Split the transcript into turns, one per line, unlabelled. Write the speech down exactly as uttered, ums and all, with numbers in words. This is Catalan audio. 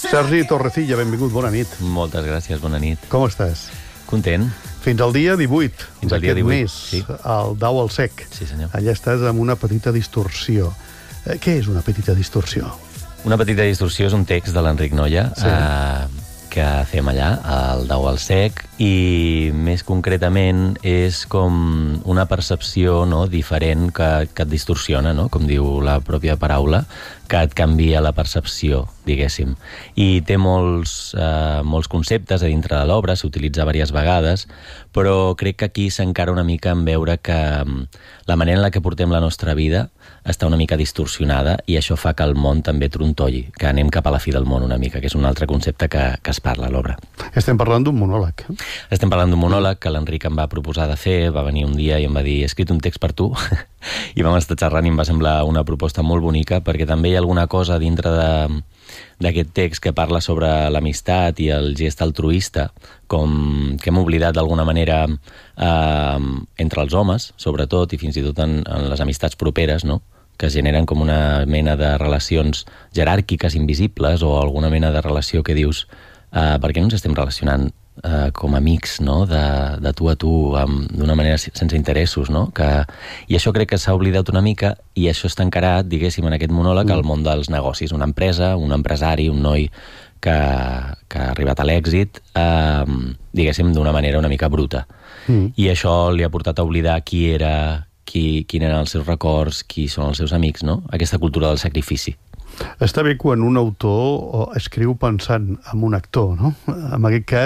Sergi Torrecilla, benvingut, bona nit.
Moltes gràcies, bona nit.
Com estàs?
Content.
Fins al dia divuit
Fins al dia
d'aquest
divuit,
mes,
sí.
al Dau al Sec.
Sí, senyor.
Allà estàs amb una petita distorsió. Eh, què és una petita distorsió?
Una petita distorsió és un text de l'Enric Noia, sí. eh, que fem allà, al Dau al Sec, i més concretament és com una percepció, no, diferent que, que et distorsiona, no? Com diu la pròpia paraula, que et canvia la percepció, diguéssim. I té molts, eh, molts conceptes a dintre de l'obra, s'utilitza diverses vegades, però crec que aquí s'encara una mica en veure que la manera en la que portem la nostra vida està una mica distorsionada i això fa que el món també trontolli, que anem cap a la fi del món una mica, que és un altre concepte que, que es parla a l'obra.
Estem parlant d'un monòleg.
Estem parlant d'un monòleg que l'Enric em va proposar de fer, va venir un dia i em va dir, he escrit un text per tu, i vam estar xerrant i em va semblar una proposta molt bonica, perquè també hi ha alguna cosa dintre de d'aquest text que parla sobre l'amistat i el gest altruista, com que hem oblidat d'alguna manera eh, entre els homes, sobretot, i fins i tot en, en les amistats properes, no?, que es generen com una mena de relacions jeràrquiques invisibles o alguna mena de relació que dius eh, per què no ens estem relacionant eh, com amics, no?, de, de tu a tu, d'una manera sense interessos, no? Que, i això crec que s'ha oblidat una mica i això està encarat, diguéssim, en aquest monòleg al món dels negocis. Una empresa, un empresari, un noi que, que ha arribat a l'èxit, eh, diguéssim, d'una manera una mica bruta. Mm. I això li ha portat a oblidar qui era, qui, quin eren els seus records, qui són els seus amics, no? Aquesta cultura del sacrifici.
Està bé quan un autor escriu pensant en un actor, no? En aquest cas,